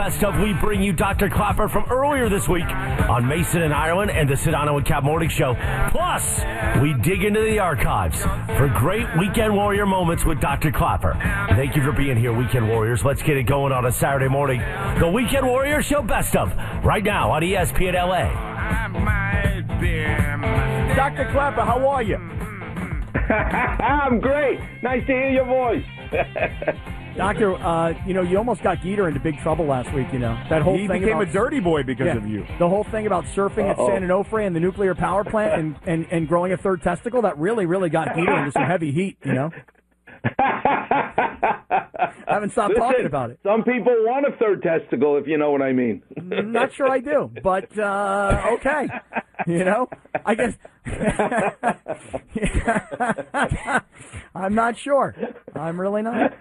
Best of, we bring you Dr. Clapper from earlier this week on Mason and Ireland and the Sedano and Cap Morning Show. Plus, we dig into the archives for great Weekend Warrior moments with Dr. Clapper. Thank you for being here, Weekend Warriors. Let's get it going on a Saturday morning. The Weekend Warrior Show Best of, right now on ESPN LA. Dr. Clapper, how are you? I'm great. Nice to hear your voice. Doctor, you almost got Geeter into big trouble last week, That whole he thing became about, a dirty boy because of you. The whole thing about surfing at San Onofre and the nuclear power plant and growing a third testicle, that really, really got Geeter into some heavy heat, I haven't stopped talking about it. Some people want a third testicle, if you know what I mean. Not sure I do, but okay. I guess I'm not sure. I'm really not.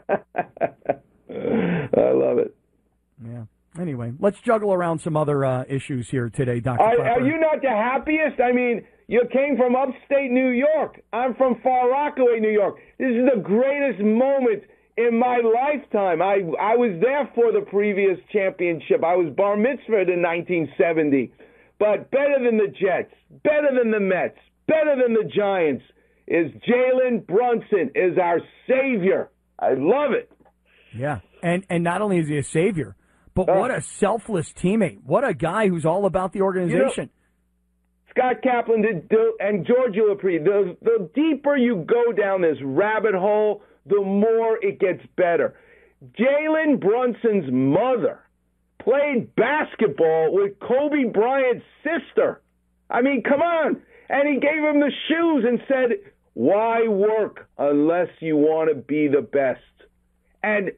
I love it. Yeah. Anyway, let's juggle around some other issues here today, Dr. Are you not the happiest? I mean, you came from upstate New York. I'm from Far Rockaway, New York. This is the greatest moment in my lifetime. I was there for the previous championship. I was bar mitzvahed in 1970. But better than the Jets, better than the Mets, better than the Giants is Jalen Brunson is our savior. I love it. Yeah, and not only is he a savior, but what a selfless teammate. What a guy who's all about the organization. Scott Kaplan and George Ulapri, the deeper you go down this rabbit hole, the more it gets better. Jalen Brunson's mother played basketball with Kobe Bryant's sister. I mean, come on. And he gave him the shoes and said, why work unless you want to be the best? And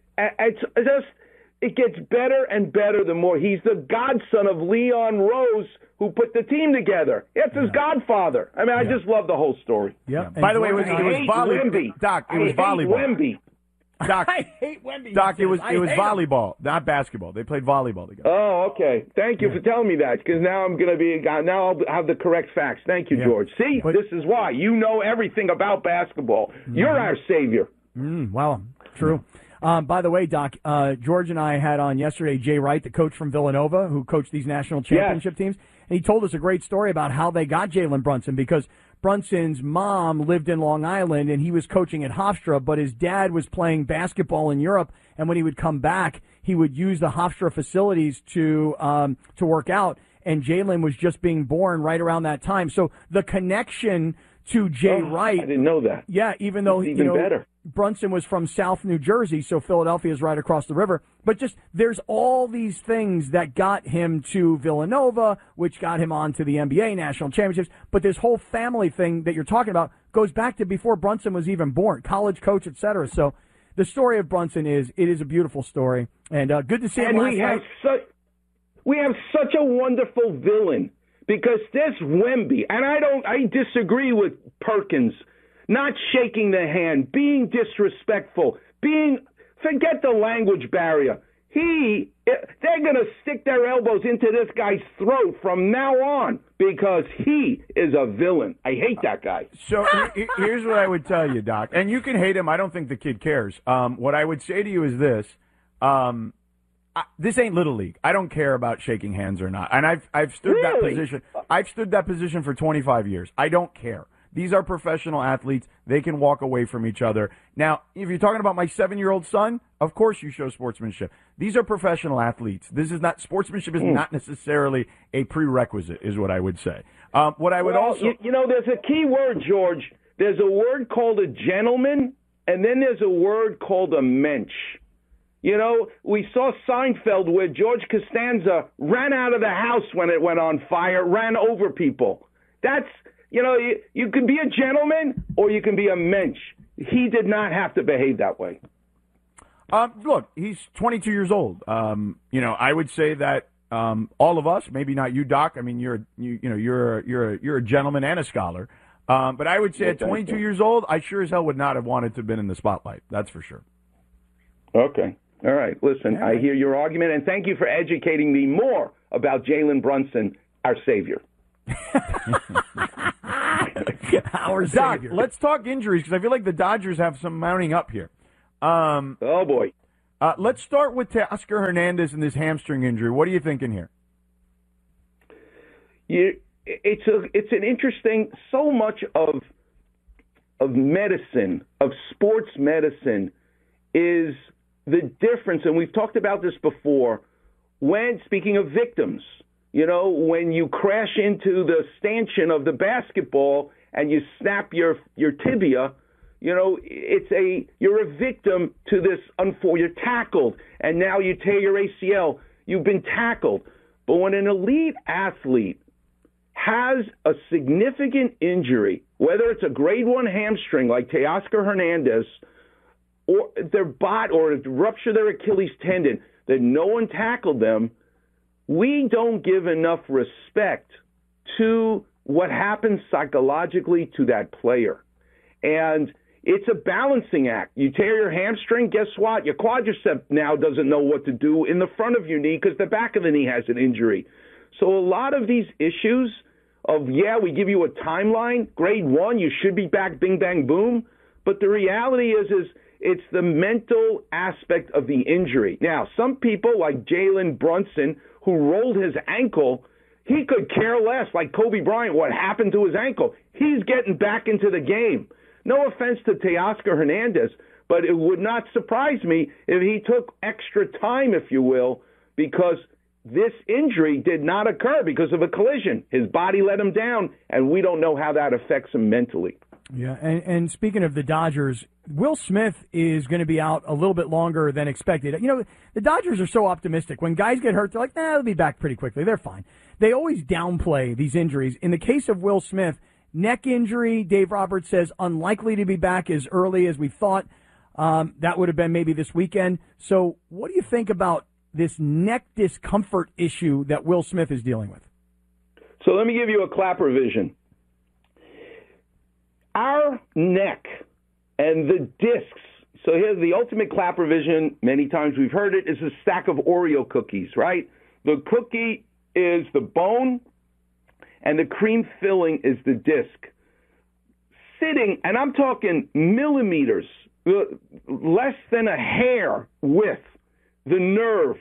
it gets better and better the more. He's the godson of Leon Rose, who put the team together. It's his godfather. I mean, I just love the whole story. Yeah. By the way, it was volleyball. Doc, it was volleyball. Wemby. Doc, I hate Wemby. Doc, it was volleyball, not basketball. They played volleyball together. Oh, okay. Thank you for telling me that, because now I'll have the correct facts. Thank you, George. See, this is why you know everything about basketball. You're our savior. Wow, true. By the way, Doc, George and I had on yesterday Jay Wright, the coach from Villanova, who coached these national championship teams, and he told us a great story about how they got Jalen Brunson, because Brunson's mom lived in Long Island, and he was coaching at Hofstra, but his dad was playing basketball in Europe, and when he would come back, he would use the Hofstra facilities to work out, and Jalen was just being born right around that time. So the connection to Jay Wright. I didn't know that. Yeah, even though better. Brunson was from South New Jersey, so Philadelphia is right across the river. But just there's all these things that got him to Villanova, which got him on to the NBA national championships. But this whole family thing that you're talking about goes back to before Brunson was even born, college coach, et cetera. So the story of Brunson is a beautiful story, and good to see him last night. We have such a wonderful villain. Because this Wemby, and I disagree with Perkins, not shaking the hand, being disrespectful, forget the language barrier. They're going to stick their elbows into this guy's throat from now on because he is a villain. I hate that guy. So here's what I would tell you, Doc. And you can hate him. I don't think the kid cares. What I would say to you is this. This ain't Little League. I don't care about shaking hands or not. And I've stood that position. I've stood that position for 25 years. I don't care. These are professional athletes. They can walk away from each other. Now, if you're talking about my 7-year-old son, of course you show sportsmanship. These are professional athletes. Sportsmanship is not necessarily a prerequisite, is what I would say. What I would also... there's a key word, George. There's a word called a gentleman, and then there's a word called a mensch. We saw Seinfeld where George Costanza ran out of the house when it went on fire, ran over people. That's, you can be a gentleman or you can be a mensch. He did not have to behave that way. Look, he's 22 years old. I would say that all of us, maybe not you, Doc. I mean, you're a gentleman and a scholar. But I would say at 22 years old, I sure as hell would not have wanted to have been in the spotlight. That's for sure. Okay. All right. Listen, I hear your argument, and thank you for educating me more about Jalen Brunson, our savior. Our Doc, savior. let's talk injuries because I feel like the Dodgers have some mounting up here. Oh, boy. Let's start with Teoscar Hernandez and this hamstring injury. What are you thinking here? It's an interesting. So much of medicine, of sports medicine, is the difference, and we've talked about this before. When speaking of victims, when you crash into the stanchion of the basketball and you snap your tibia. You're a victim to this. You're tackled, and now you tear your ACL. You've been tackled. But when an elite athlete has a significant injury, whether it's a grade 1 hamstring like Teoscar Hernandez, or or rupture their Achilles tendon, that no one tackled them, we don't give enough respect to what happens psychologically to that player. And it's a balancing act. You tear your hamstring, guess what? Your quadricep now doesn't know what to do in the front of your knee because the back of the knee has an injury. So a lot of these issues of, we give you a timeline, grade 1, you should be back, bing, bang, boom. But the reality is it's the mental aspect of the injury. Now, some people like Jalen Brunson, who rolled his ankle, he could care less, like Kobe Bryant, what happened to his ankle. He's getting back into the game. No offense to Teoscar Hernandez, but it would not surprise me if he took extra time, if you will, because this injury did not occur because of a collision. His body let him down, and we don't know how that affects him mentally. Yeah, and speaking of the Dodgers, Will Smith is going to be out a little bit longer than expected. The Dodgers are so optimistic. When guys get hurt, they're like, they'll be back pretty quickly. They're fine. They always downplay these injuries. In the case of Will Smith, neck injury, Dave Roberts says unlikely to be back as early as we thought. That would have been maybe this weekend. So what do you think about this neck discomfort issue that Will Smith is dealing with? So let me give you a Clapper vision. Our neck and the discs, so here's the ultimate Clapper vision, many times we've heard it, is a stack of Oreo cookies, right? The cookie is the bone, and the cream filling is the disc. Sitting, and I'm talking millimeters, less than a hair width, the nerve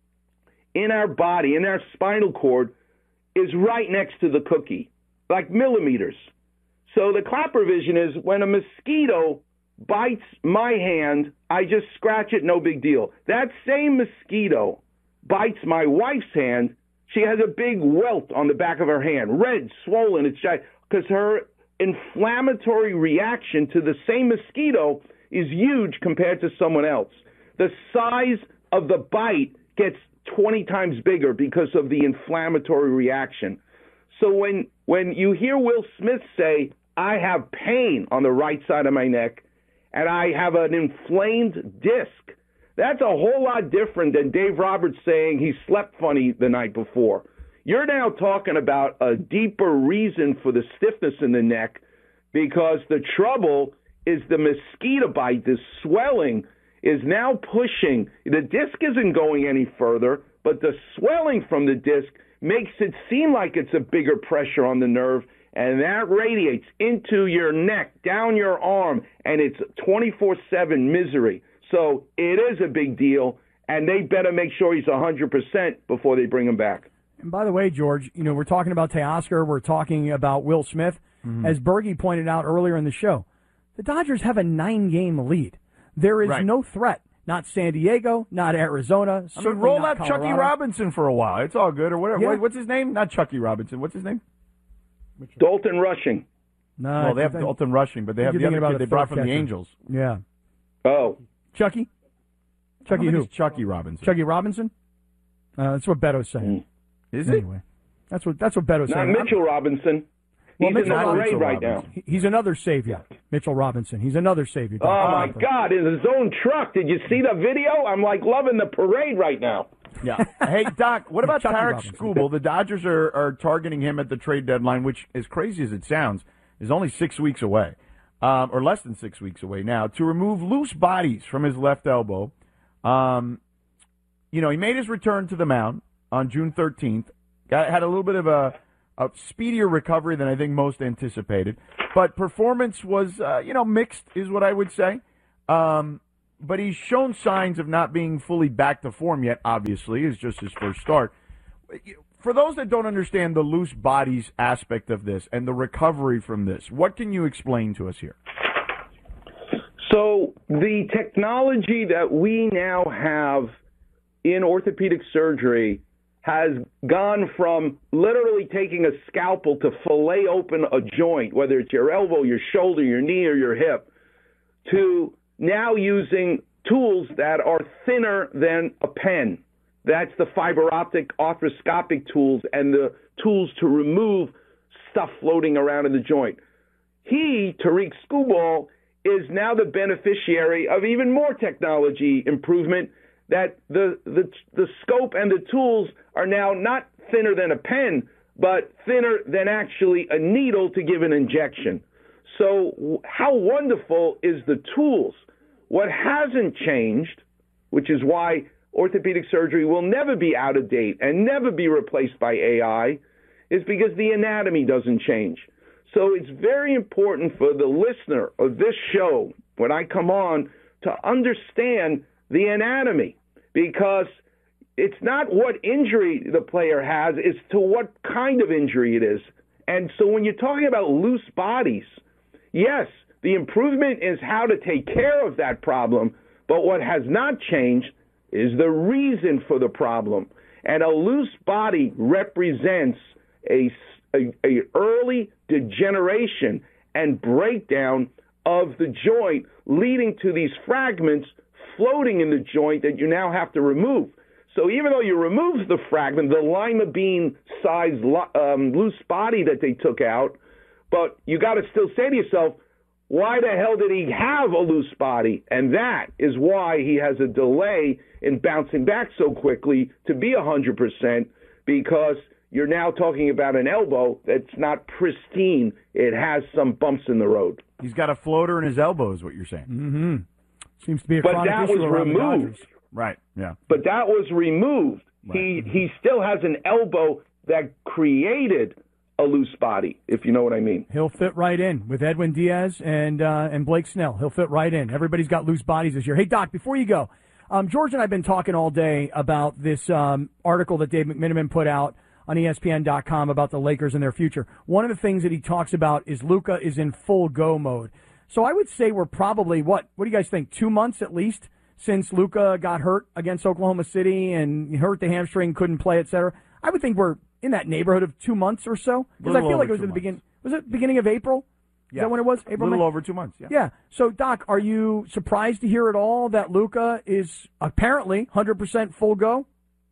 in our body, in our spinal cord, is right next to the cookie, like millimeters. So the Clapper vision is when a mosquito bites my hand, I just scratch it, no big deal. That same mosquito bites my wife's hand, she has a big welt on the back of her hand, red, swollen, it's because her inflammatory reaction to the same mosquito is huge compared to someone else. The size of the bite gets 20 times bigger because of the inflammatory reaction. So when you hear Will Smith say, I have pain on the right side of my neck and I have an inflamed disc, that's a whole lot different than Dave Roberts saying he slept funny the night before. You're now talking about a deeper reason for the stiffness in the neck because the trouble is the mosquito bite, this swelling, is now pushing. The disc isn't going any further, but the swelling from the disc makes it seem like it's a bigger pressure on the nerve, and that radiates into your neck, down your arm, and it's 24/7 misery. So it is a big deal, and they better make sure he's 100% before they bring him back. And by the way, George, we're talking about Teoscar, we're talking about Will Smith. Mm-hmm. As Bergie pointed out earlier in the show, the Dodgers have a 9-game lead. There is no threat. Not San Diego, not Arizona. Roll out Chucky Robinson for a while. It's all good, or whatever. Yeah. What's his name? Not Chucky Robinson. What's his name? Dalton Rushing. No, well, they have Dalton Rushing, but they have the other kid they brought from the Angels. Yeah. Oh. Chucky who? Chucky Robinson. Chucky Robinson? That's what Beto's saying. Is it? Anyway, that's what Beto's saying. Not Mitchell Robinson. He's in the parade right now. He's another savior, Mitchell Robinson. He's another savior. Oh, my God. In his own truck. Did you see the video? I'm like loving the parade right now. Yeah. Hey, Doc, what about Tarek Skubal? The Dodgers are targeting him at the trade deadline, which, as crazy as it sounds, is only 6 weeks away, or less than 6 weeks away now, to remove loose bodies from his left elbow. He made his return to the mound on June 13th. Had a little bit of a speedier recovery than I think most anticipated. But performance was, mixed is what I would say. but he's shown signs of not being fully back to form yet. Obviously, it's just his first start. For those that don't understand the loose bodies aspect of this and the recovery from this, what can you explain to us here? So the technology that we now have in orthopedic surgery has gone from literally taking a scalpel to fillet open a joint, whether it's your elbow, your shoulder, your knee, or your hip, to now using tools that are thinner than a pen. That's the fiber optic arthroscopic tools and the tools to remove stuff floating around in the joint. He, Tariq Skubal, is now the beneficiary of even more technology improvement, that the scope and the tools are now not thinner than a pen, but thinner than actually a needle to give an injection. So how wonderful is the tools? What hasn't changed, which is why orthopedic surgery will never be out of date and never be replaced by AI, is because the anatomy doesn't change. So it's very important for the listener of this show, when I come on, to understand the anatomy, because it's not what injury the player has, it's to what kind of injury it is. And so when you're talking about loose bodies, yes, the improvement is how to take care of that problem, but what has not changed is the reason for the problem. And a loose body represents a early degeneration and breakdown of the joint, leading to these fragments floating in the joint that you now have to remove. So even though you remove the fragment, the lima bean-sized loose body that they took out, but you got to still say to yourself, why the hell did he have a loose body? And that is why he has a delay in bouncing back so quickly to be 100%, because you're now talking about an elbow that's not pristine. It has some bumps in the road. He's got a floater in his elbow, is what you're saying. Mm-hmm. Seems to be a but chronic that issue was around the removed. Dodgers. Right, yeah. But that was removed. Right. He still has an elbow that created a loose body, if you know what I mean. He'll fit right in with Edwin Diaz and Blake Snell. He'll fit right in. Everybody's got loose bodies this year. Hey, Doc, before you go, George and I have been talking all day about this article that Dave McMenamin put out on ESPN.com about the Lakers and their future. One of the things that he talks about is Luka is in full go mode. So I would say we're probably, what do you guys think, 2 months at least since Luka got hurt against Oklahoma City and hurt the hamstring, couldn't play, et cetera? I would think we're in that neighborhood of 2 months or so. Because I feel like it was at the beginning. Was it beginning of April? Is that when it was? April, a little May? over 2 months, yeah. Yeah. So, Doc, are you surprised to hear at all that Luka is apparently 100% full go?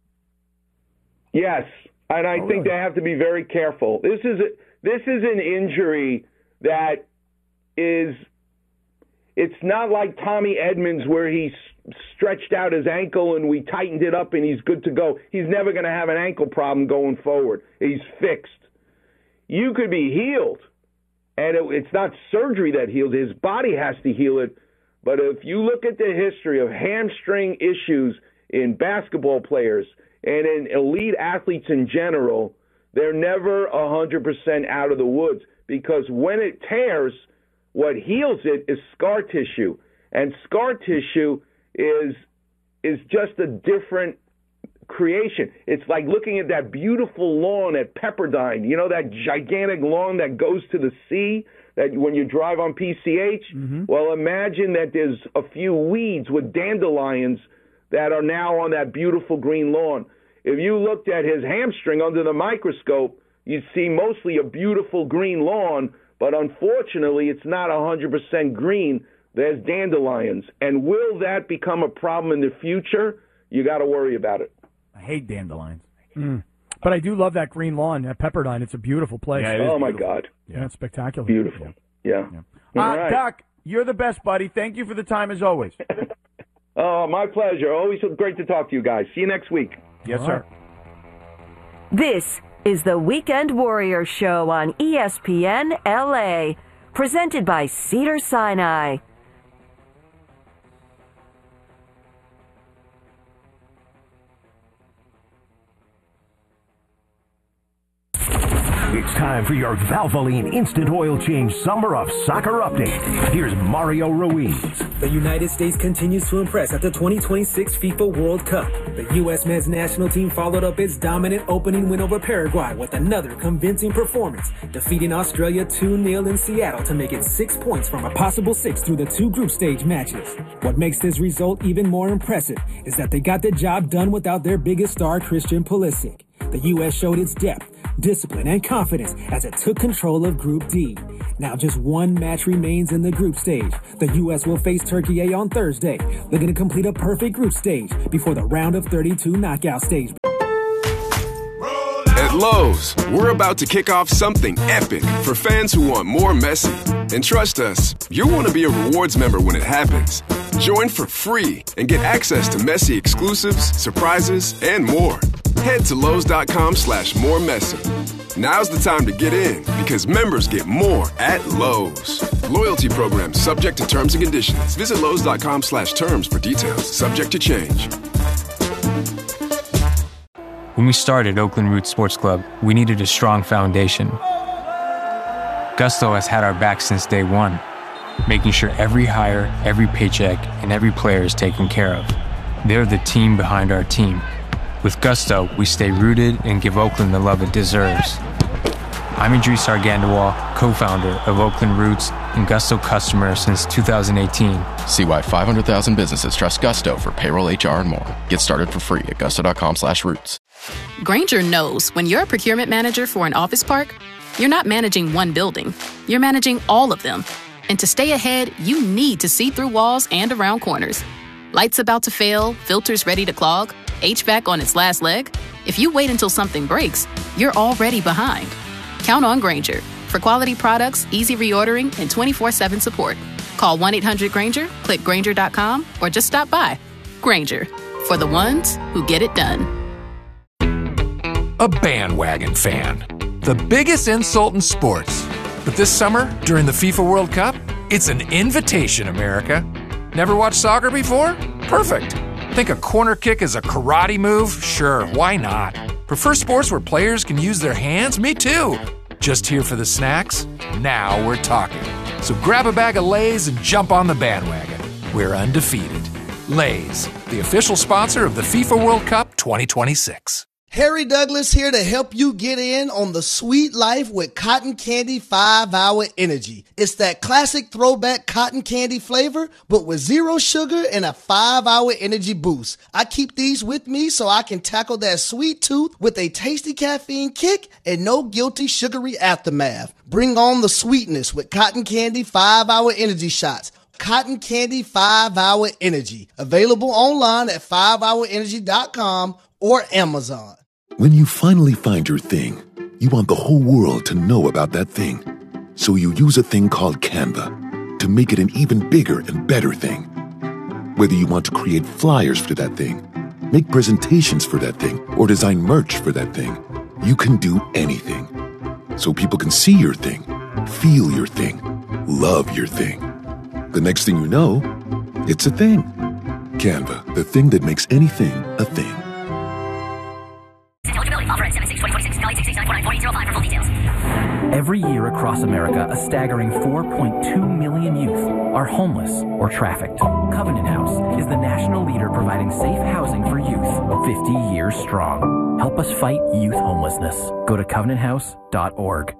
Yes, and I think they have to be very careful. This is an injury that is. It's not like Tommy Edmonds where he stretched out his ankle and we tightened it up and he's good to go. He's never going to have an ankle problem going forward. He's fixed. You could be healed, and it's not surgery that heals. His body has to heal it. But if you look at the history of hamstring issues in basketball players and in elite athletes in general, they're never 100% out of the woods, because when it tears, what heals it is scar tissue. And scar tissue is just a different creation. It's like looking at that beautiful lawn at Pepperdine, you know, that gigantic lawn that goes to the sea, that when you drive on PCH. Mm-hmm. Well, imagine that there's a few weeds with dandelions that are now on that beautiful green lawn. If you looked at his hamstring under the microscope, you'd see mostly a beautiful green lawn, but unfortunately it's not 100% green. There's dandelions. And will that become a problem in the future? You got to worry about it. I hate dandelions. Mm. But I do love that green lawn at Pepperdine. It's a beautiful place. Yeah, oh, my God. Yeah, it's spectacular. Beautiful. Yeah. Right. Doc, you're the best, buddy. Thank you for the time as always. Oh, my pleasure. Always great to talk to you guys. See you next week. Yes, sir. This is the Weekend Warrior Show on ESPN LA, presented by Cedars-Sinai. It's time for your Valvoline Instant Oil Change Summer of Soccer update. Here's Mario Ruiz. The United States continues to impress at the 2026 FIFA World Cup. The U.S. men's national team followed up its dominant opening win over Paraguay with another convincing performance, defeating Australia 2-0 in Seattle to make it 6 points from a possible 6 through the 2 group stage matches. What makes this result even more impressive is that they got the job done without their biggest star, Christian Pulisic. The U.S. showed its depth, discipline, and confidence as it took control of Group D. Now just one match remains in the group stage. The U.S. will face Turkey A on Thursday, looking to complete a perfect group stage before the round of 32 knockout stage. At Lowe's, we're about to kick off something epic for fans who want more Messi. And trust us, you'll want to be a rewards member when it happens. Join for free and get access to Messi exclusives, surprises, and more. Head to Lowe's.com/moremessy. Now's the time to get in because members get more at Lowe's. Loyalty program subject to terms and conditions. Visit Lowe's.com/terms for details. Subject to change. When we started Oakland Roots Sports Club, we needed a strong foundation. Gusto has had our back since day one, making sure every hire, every paycheck, and every player is taken care of. They're the team behind our team. With Gusto, we stay rooted and give Oakland the love it deserves. I'm Idris Argandawal, co-founder of Oakland Roots and Gusto customer since 2018. See why 500,000 businesses trust Gusto for payroll, HR, and more. Get started for free at gusto.com/roots. Grainger knows when you're a procurement manager for an office park, you're not managing one building. You're managing all of them. And to stay ahead, you need to see through walls and around corners. Lights about to fail, filters ready to clog, HVAC on its last leg. If you wait until something breaks, you're already behind. Count on Grainger for quality products, easy reordering, and 24/7 support. Call 1-800-GRAINGER, click Grainger.com, or just stop by. Grainger, for the ones who get it done. A bandwagon fan. The biggest insult in sports. But this summer, during the FIFA World Cup, it's an invitation, America. Never watched soccer before? Perfect. Think a corner kick is a karate move? Sure, why not? Prefer sports where players can use their hands? Me too. Just here for the snacks? Now we're talking. So grab a bag of Lay's and jump on the bandwagon. We're undefeated. Lay's, the official sponsor of the FIFA World Cup 2026. Harry Douglas here to help you get in on the sweet life with Cotton Candy 5-Hour Energy. It's that classic throwback cotton candy flavor, but with 0 sugar and a 5-hour energy boost. I keep these with me so I can tackle that sweet tooth with a tasty caffeine kick and no guilty sugary aftermath. Bring on the sweetness with Cotton Candy 5-Hour Energy Shots. Cotton Candy 5-Hour Energy. Available online at 5hourenergy.com or Amazon. When you finally find your thing, you want the whole world to know about that thing. So you use a thing called Canva to make it an even bigger and better thing. Whether you want to create flyers for that thing, make presentations for that thing, or design merch for that thing, you can do anything. So people can see your thing, feel your thing, love your thing. The next thing you know, it's a thing. Canva, the thing that makes anything a thing. Every year across America, a staggering 4.2 million youth are homeless or trafficked. Covenant House is the national leader providing safe housing for youth, 50 years strong. Help us fight youth homelessness. Go to covenanthouse.org.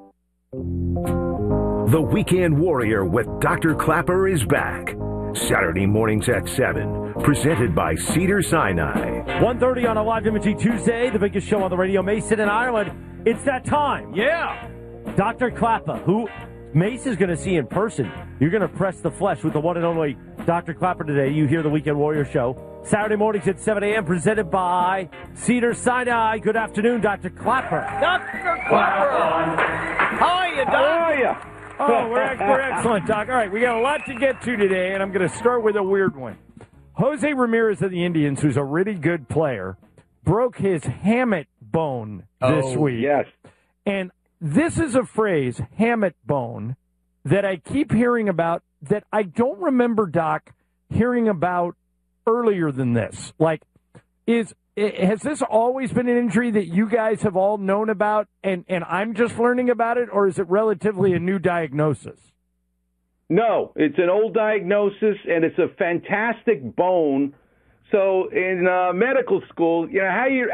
The Weekend Warrior with Dr. Clapper is back. Saturday mornings at 7. Presented by Cedars-Sinai. 1:30 on a live imaging Tuesday, the biggest show on the radio, Mason and Ireland. It's that time. Yeah. Dr. Clapper, who Mace is going to see in person. You're going to press the flesh with the one and only Dr. Clapper today. You hear the Weekend Warrior show. Saturday mornings at 7 a.m. presented by Cedars-Sinai. Good afternoon, Dr. Clapper. Dr. Clapper. How are you, Doc? How are you? Oh, we're excellent, Doc. All right, we got a lot to get to today, and I'm going to start with a weird one. Jose Ramirez of the Indians, who's a really good player, broke his hamate bone this week. Yes. And this is a phrase, hamate bone, that I keep hearing about that I don't remember, Doc, hearing about earlier than this. Like, has this always been an injury that you guys have all known about, and I'm just learning about it, or is it relatively a new diagnosis? No, it's an old diagnosis, and it's a fantastic bone. So in medical school, how